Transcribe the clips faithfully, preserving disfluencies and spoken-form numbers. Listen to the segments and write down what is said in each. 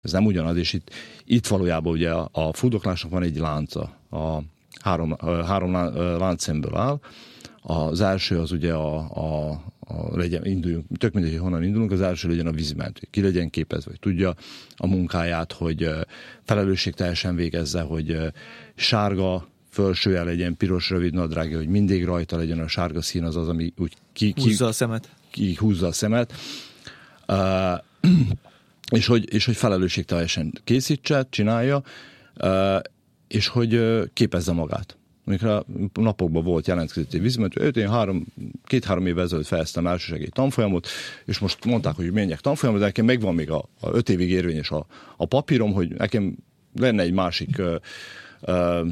Ez nem ugyanaz, és itt, itt valójában ugye a, a fuldoklásnak van egy lánca, a három, három láncszemből áll. Az első az ugye a, a, a legyen, induljunk, tök mindegy, hogy honnan indulunk, az első legyen a vízimentő. Ki legyen képezve, hogy tudja a munkáját, hogy felelősségteljesen végezze, hogy sárga fölsője legyen, piros rövid nadrágja, hogy mindig rajta legyen a sárga szín, az az, ami úgy ki, ki, húzza a szemet. Ki húzza a szemet. Uh, és hogy, és hogy felelősségteljesen készítse, csinálja, uh, és hogy uh, képezze magát. Amikor napokban volt jelentkezett egy vízimentő, én három, két-három évvel ezelőtt fejeztem elsősegély tanfolyamot, és most mondták, hogy menjek tanfolyamot, de nekem megvan még a, a öt évig érvényes a, a papírom, hogy nekem lenne egy másik uh, uh,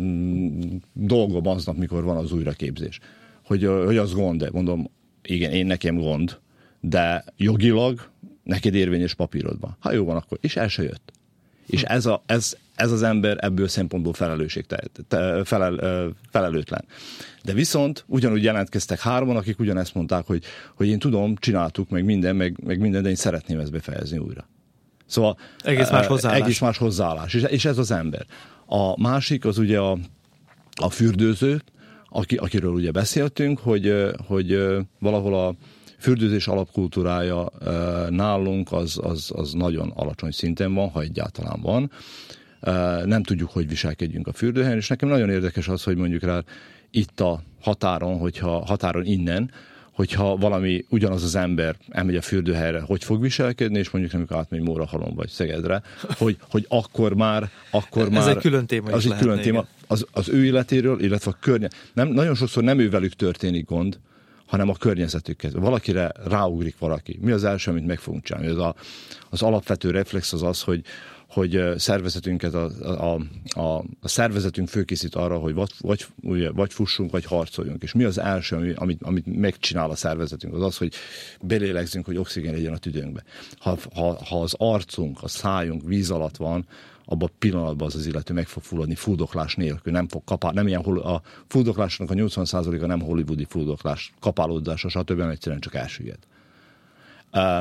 dolgom aznap, mikor van az újraképzés. Hogy, uh, hogy az gond, de mondom, igen, én nekem gond, de jogilag neked érvényes papírodban. Ha jó van, akkor. És el se jött. És ez, a, ez, ez az ember ebből szempontból felelősség, te, te, felel, felelőtlen. De viszont ugyanúgy jelentkeztek hárman, akik ugyanezt mondták, hogy, hogy én tudom, csináltuk, meg minden, meg, meg minden, de én szeretném ezt befejezni újra. Szóval egész más hozzáállás. Egész más hozzáállás. És, és ez az ember. A másik az ugye a, a fürdőző, aki, akiről ugye beszéltünk, hogy, hogy valahol a fürdőzés alapkultúrája nálunk az, az, az nagyon alacsony szinten van, ha egyáltalán van. Nem tudjuk, hogy viselkedjünk a fürdőhelyen, és nekem nagyon érdekes az, hogy mondjuk rá itt a határon, hogyha határon innen, hogyha valami ugyanaz az ember elmegy a fürdőhelyre, hogy fog viselkedni, és mondjuk amikor átmegy Mórahalom vagy Szegedre, hogy, hogy akkor már... Akkor Ez már, egy külön téma az is egy külön téma. Az, az ő életéről, illetve a környe... Nem, nagyon sokszor nem ő velük történik gond, hanem a környezetükhez. Valakire ráugrik valaki. Mi az első, amit meg fogunk csinálni? Az, a, az alapvető reflex az az, hogy, hogy szervezetünket, a, a, a, a szervezetünk fölkészít arra, hogy vagy, vagy, vagy fussunk, vagy harcoljunk. És mi az első, amit, amit megcsinál a szervezetünk? Az az, hogy belélegzünk, hogy oxigén legyen a tüdőnkbe. Ha, ha, ha az arcunk, a szájunk víz alatt van, abban a pillanatban az az illető meg fog fulladni fuldoklás nélkül, nem fog kapál, nem ilyen, a fuldoklásnak a nyolcvan százaléka nem hollywoodi fuldoklás, kapálódása, stb. Egyszerűen csak elsüllyed. Uh,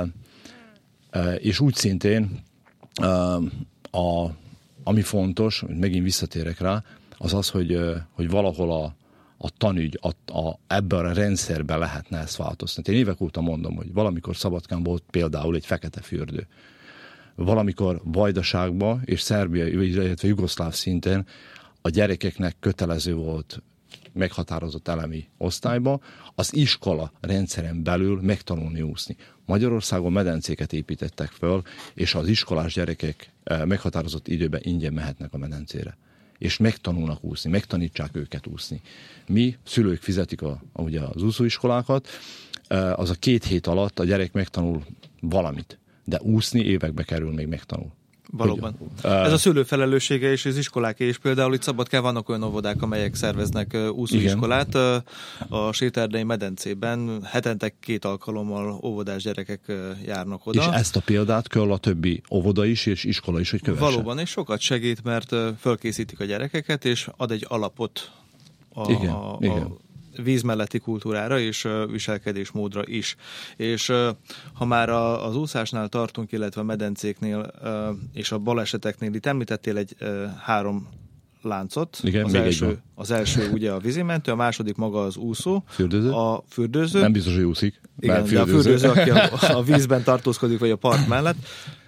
uh, és úgy szintén, uh, a, ami fontos, megint visszatérek rá, az az, hogy, uh, hogy valahol a, a tanügy, a, a, ebben a rendszerben lehetne ezt változtatni. Én évek óta mondom, hogy valamikor Szabadkán volt például egy fekete fürdő. Valamikor Vajdaságban és Szerbia, illetve jugoszláv szinten a gyerekeknek kötelező volt meghatározott elemi osztályba az iskola rendszeren belül megtanulni úszni. Magyarországon medencéket építettek föl, és az iskolás gyerekek meghatározott időben ingyen mehetnek a medencére. És megtanulnak úszni, megtanítsák őket úszni. Mi, szülők fizetik a, a, ugye az úszóiskolákat, az a két hét alatt a gyerek megtanul valamit. De úszni évekbe kerül, még megtanul. Valóban. Hogy, Ez a szülő felelőssége és az iskoláké is. Például itt Szabadkán vannak olyan óvodák, amelyek szerveznek úszóiskolát. Igen. A Séterdei medencében hetente két alkalommal óvodás gyerekek járnak oda. És ezt a példát kell a többi óvoda is és iskola is, hogy kövesse. Valóban, és sokat segít, mert fölkészítik a gyerekeket, és ad egy alapot a, igen, a, igen. a víz melletti kultúrára és viselkedésmódra is. És ha már az úszásnál tartunk, illetve a medencéknél és a baleseteknél, itt említettél egy három láncot. Igen, az, még első, az első ugye a vízimentő, a második maga az úszó. Fürdőző? A fürdőző. Nem biztos, hogy úszik. Igen, de a fürdőző, aki a, a vízben tartózkodik, vagy a part mellett,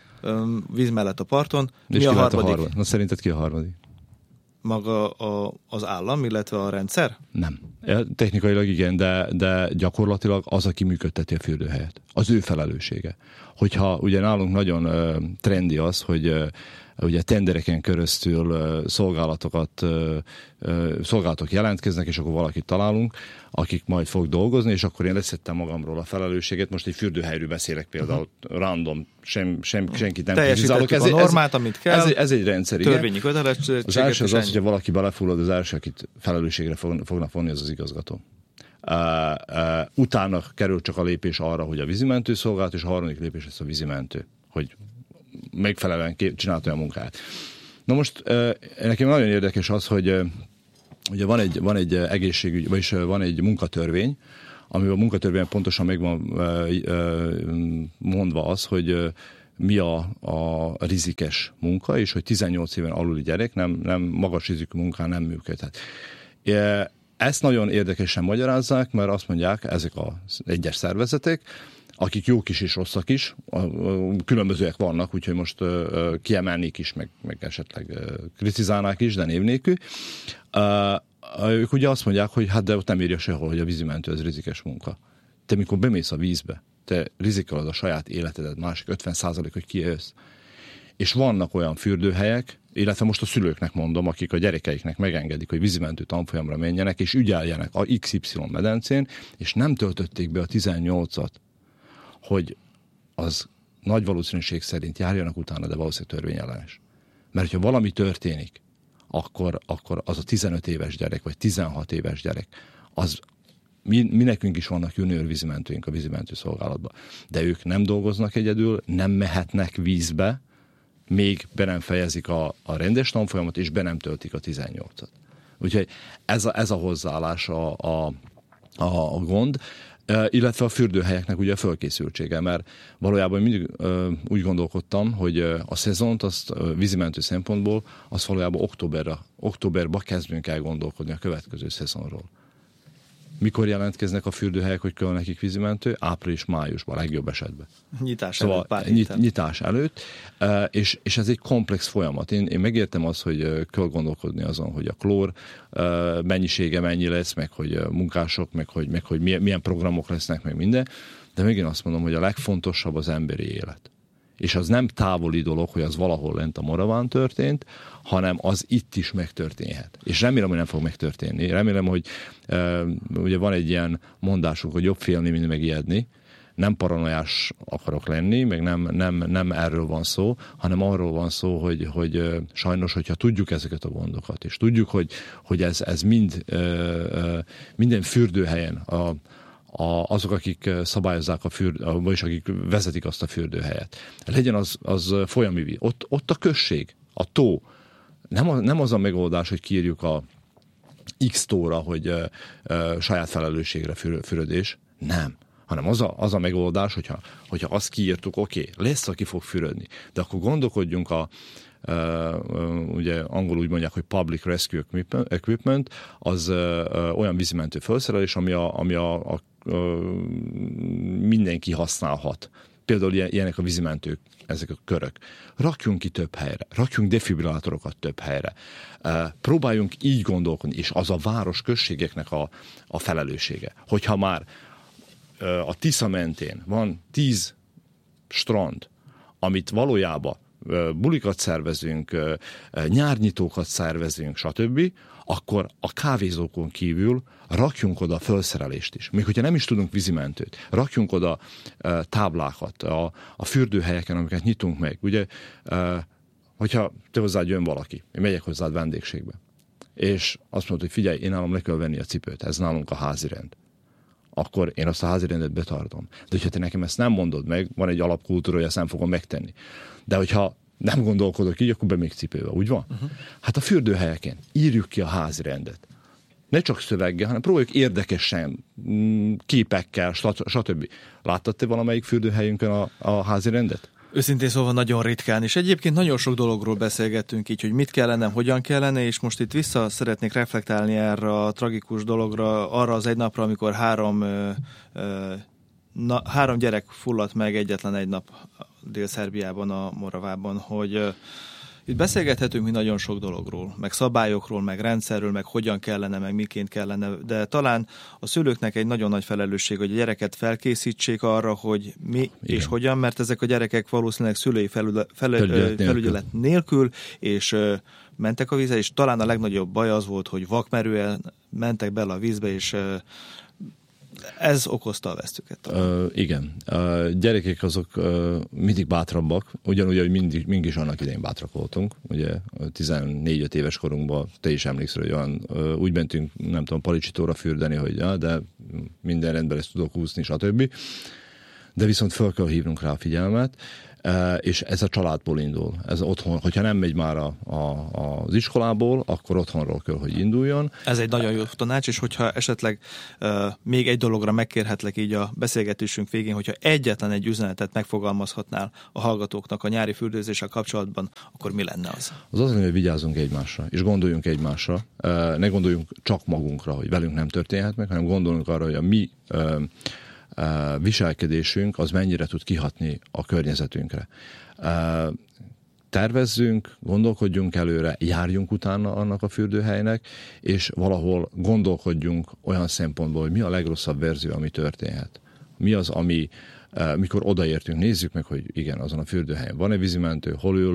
víz mellett a parton. És mi a harmadik? A harmadik? Na szerinted ki a harmadik? Maga a, az állam, illetve a rendszer? Nem. Technikailag igen, de, de gyakorlatilag az, aki működteti a fürdőhelyet. Az ő felelőssége. Hogyha ugye nálunk nagyon uh, trendi az, hogy uh, ugye tendereken keresztül uh, szolgálatokat, uh, uh, szolgálatok jelentkeznek, és akkor valakit találunk, akik majd fog dolgozni, és akkor én leszettem magamról a felelősséget. Most egy fürdőhelyről beszélek például, uh-huh. random, sem, sem, senkit nem kritizálok. Ez, a normát, ez, amit kell. Ez, ez egy rendszer, igen. Törvényi kötelezettséget. Az első az az, hogyha valaki belefullad, az első, akit felelősségre fognak vonni, az az igazgató. Uh, uh, utána kerül csak a lépés arra, hogy a vízimentő szolgált, és a harmadik lépés lesz a vízimentő, hogy megfelelően csinálta a munkáját. Na most uh, nekem nagyon érdekes az, hogy uh, ugye van egy, van egy egészségügy, vagyis uh, van egy munkatörvény, amiben a munkatörvényen pontosan meg van uh, uh, mondva az, hogy uh, mi a, a rizikes munka, és hogy tizennyolc éven aluli gyerek nem, nem magas rizikű munkán nem működhet. Ezt nagyon érdekesen magyarázzák, mert azt mondják, ezek az egyes szervezetek, akik jók is és rosszak is, különbözőek vannak, úgyhogy most kiemelnék is, meg, meg esetleg kritizálnák is, de név nélkül. Ők ugye azt mondják, hogy hát de ott nem írja sehol, hogy a vízimentő az rizikes munka. Te mikor bemész a vízbe, te rizikolod a saját életedet, másik ötven százalék, hogy kijössz. És vannak olyan fürdőhelyek, illetve most a szülőknek mondom, akik a gyerekeiknek megengedik, hogy vízimentő tanfolyamra menjenek, és ügyeljenek a iksz ipszilon medencén, és nem töltötték be a tizennyolcat, hogy az nagy valószínűség szerint járjanak utána, de valószínűleg törvényellenes. Mert ha valami történik, akkor, akkor az a tizenöt éves gyerek, vagy tizenhat éves gyerek, az mi, mi nekünk is vannak junior vízimentőink a vízimentő szolgálatban. De ők nem dolgoznak egyedül, nem mehetnek vízbe, még be nem fejezik a, a rendes tanfolyamat, és be nem töltik a tizennyolcat. Úgyhogy ez a, ez a hozzáállás a, a, a, a gond, e, illetve a fürdőhelyeknek ugye a fölkészültsége, mert valójában mindig e, úgy gondolkodtam, hogy a szezont, azt e, vízimentő szempontból, azt valójában októberre, októberben kezdünk el gondolkodni a következő szezonról. Mikor jelentkeznek a fürdőhelyek, hogy kell nekik vízimentő? Április-májusban, legjobb esetben. Nyitás szóval előtt pár nyit, nyitás előtt, és, és ez egy komplex folyamat. Én, én megértem azt, hogy kell gondolkodni azon, hogy a klór mennyisége mennyi lesz, meg hogy munkások, meg hogy, meg hogy milyen programok lesznek, meg minden, de még én azt mondom, hogy a legfontosabb az emberi élet. És az nem távoli dolog, hogy az valahol lent a Moraván történt, hanem az itt is megtörténhet. És remélem, hogy nem fog megtörténni. Remélem, hogy e, ugye van egy ilyen mondásunk, hogy jobb félni, mint megijedni. Nem paranoiás akarok lenni, meg nem, nem, nem erről van szó, hanem arról van szó, hogy, hogy e, sajnos, hogyha tudjuk ezeket a gondokat, és tudjuk, hogy, hogy ez, ez mind e, e, minden fürdőhelyen a A, azok, akik szabályozzák a fürd, vagyis akik vezetik azt a fürdőhelyet. Legyen az, az folyami víz. Ott, ott a község, a tó. Nem, a, nem az a megoldás, hogy kiírjuk a X tóra, hogy uh, uh, saját felelősségre für, fürödés. Nem. Hanem az a, az a megoldás, hogyha, hogyha azt kiírtuk, oké, okay, lesz, aki fog fürödni. De akkor gondolkodjunk a Uh, uh, ugye angolul úgy mondják, hogy public rescue equipment, az uh, uh, olyan vízimentő felszerelés, ami a, ami a, a uh, mindenki használhat. Például ilyen, ilyenek a vízimentők, ezek a körök. Rakjunk ki több helyre, rakjunk defibrillátorokat több helyre. Uh, próbáljunk így gondolkodni, és az a város községeknek a, a felelőssége. Hogyha már uh, a Tisza mentén van tíz strand, amit valójában bulikat szervezünk, nyárnyitókat szervezünk, stb., akkor a kávézókon kívül rakjunk oda felszerelést is. Még hogyha nem is tudunk vízimentőt, rakjunk oda táblákat a, a fürdőhelyeken, amiket nyitunk meg. Ugye, hogyha te hozzád jön valaki, én megyek hozzád vendégségbe, és azt mondod, hogy figyelj, én nálam le kell venni a cipőt, ez nálunk a házi rend. Akkor én azt a házi rendet betartom. De hogyha te nekem ezt nem mondod meg, van egy alapkultúra, hogy ezt nem fogom megtenni. De hogyha nem gondolkodok így, akkor be még cipőbe, úgy van? Uh-huh. Hát a fürdőhelyeken írjuk ki a házi rendet. Ne csak szöveggel, hanem próbáljuk érdekesen, képekkel, stb. Láttad te valamelyik fürdőhelyünkön a, a házi rendet? Őszintén szóval nagyon ritkán, és egyébként nagyon sok dologról beszélgettünk így, hogy mit kellene, hogyan kellene, és most itt vissza szeretnék reflektálni erre a tragikus dologra, arra az egy napra, amikor három, ö, ö, na, három gyerek fulladt meg egyetlen egy nap Dél-Szerbiában, a Moravában, hogy ö, itt beszélgethetünk mi nagyon sok dologról, meg szabályokról, meg rendszerről, meg hogyan kellene, meg miként kellene, de talán a szülőknek egy nagyon nagy felelősség, hogy a gyereket felkészítsék arra, hogy mi Igen. és hogyan, mert ezek a gyerekek valószínűleg szülői felügyelet, felügyelet, felügyelet nélkül, és ö, mentek a vízbe, és talán a legnagyobb baj az volt, hogy vakmerően mentek bele a vízbe, és ö, ez okozta a vesztüket. Uh, igen. A gyerekek azok uh, mindig bátrabbak, ugyanúgy, hogy mindig, mindig is annak idején bátrak voltunk. Ugye tizennégy-öt éves korunkban, te is emlékszel, hogy olyan, uh, úgy mentünk, nem tudom, Palicsitóra fürdeni, hogy ja, de minden rendben ezt tudok úszni, stb. de viszont fel kell hívnunk rá a figyelmet, és ez a családból indul. Ez otthon, hogyha nem megy már a, a, az iskolából, akkor otthonról kell, hogy induljon. Ez egy nagyon jó tanács, és hogyha esetleg uh, még egy dologra megkérhetlek így a beszélgetésünk végén, hogyha egyetlen egy üzenetet megfogalmazhatnál a hallgatóknak a nyári fürdőzéssel kapcsolatban, akkor mi lenne az? Az az, hogy vigyázzunk egymásra, és gondoljunk egymásra. Uh, ne gondoljunk csak magunkra, hogy velünk nem történhet meg, hanem gondoljunk arra, hogy a mi uh, viselkedésünk az mennyire tud kihatni a környezetünkre. Tervezzünk, gondolkodjunk előre, járjunk utána annak a fürdőhelynek, és valahol gondolkodjunk olyan szempontból, hogy mi a legrosszabb verzió, ami történhet. Mi az, ami, mikor odaértünk, nézzük meg, hogy igen, azon a fürdőhelyen van-e vízimentő, hol ül,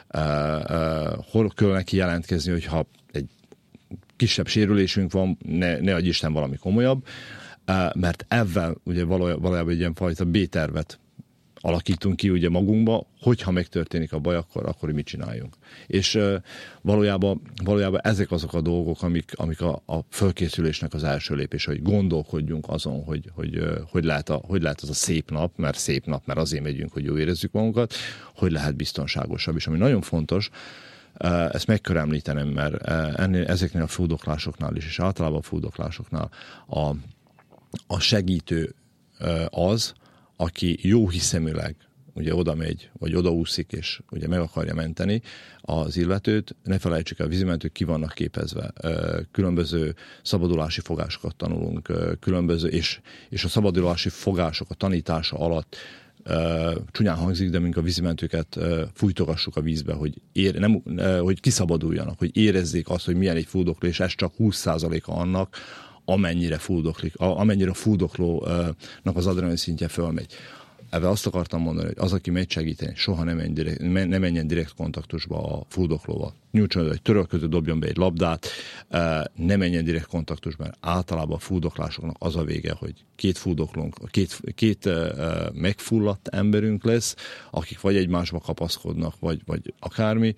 hol kell neki jelentkezni, hogyha egy kisebb sérülésünk van, ne, ne adj Isten valami komolyabb, mert ezzel ugye valójában egy ilyen fajta B-tervet alakítunk ki ugye magunkba, hogyha megtörténik a baj, akkor, akkor mit csináljunk. És uh, valójában, valójában ezek azok a dolgok, amik, amik a, a fölkészülésnek az első lépés, hogy gondolkodjunk azon, hogy, hogy, uh, hogy, lehet a, hogy lehet az a szép nap, mert szép nap, mert azért megyünk, hogy jó érezzük magunkat, hogy lehet biztonságosabb. És ami nagyon fontos, uh, ezt meg kell említenem, mert uh, ennél, ezeknél a fúdoklásoknál is, és általában a fúdoklásoknál a A segítő az, aki jó hiszeműleg ugye oda megy, vagy odaúszik, és ugye meg akarja menteni az illetőt. Ne felejtsük el, a vízimentők ki vannak képezve. Különböző szabadulási fogásokat tanulunk, különböző, és, és a szabadulási fogások a tanítása alatt Uh, csúnyán hangzik, de mink a vízimentőket uh, fújtogassuk a vízbe, hogy, ér, nem, uh, hogy kiszabaduljanak, hogy érezzék azt, hogy milyen egy fúdokló, és ez csak húsz százaléka annak, amennyire fúldoklik, amennyire a fúdoklónak az adrenalin szintje fölmegy. Ebben azt akartam mondani, hogy az, aki megy segíteni, soha nem menjen direkt, ne menjen direkt kontaktusba a fúdoklóval. Nyújtson, hogy törölköző dobjon be egy labdát, ne menjen direkt kontaktusba, mert általában a fúdoklásoknak az a vége, hogy két fúdoklónk, két, két megfulladt emberünk lesz, akik vagy egymásba kapaszkodnak, vagy, vagy akármi,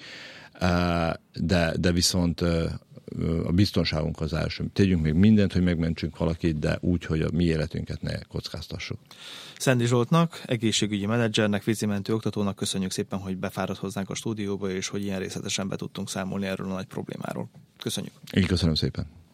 de, de viszont a biztonságunk az első. Tegyünk még mindent, hogy megmentsünk valakit, de úgy, hogy a mi életünket ne kockáztassuk. Szendi Zsoltnak, egészségügyi menedzsernek, vízimentő oktatónak köszönjük szépen, hogy befáradt hozzánk a stúdióba, és hogy ilyen részletesen be tudtunk számolni erről a nagy problémáról. Köszönjük. Én köszönöm szépen.